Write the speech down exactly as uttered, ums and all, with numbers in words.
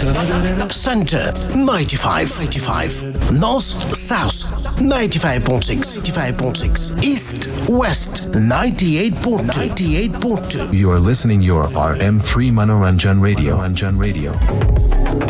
Center ninety-five, eighty-five. North South ninety-five point six, ninety-five point six. East West ninety-eight point two, ninety-eight point two. You are listening your R M three Manoranjan Radio. Manoranjan Radio.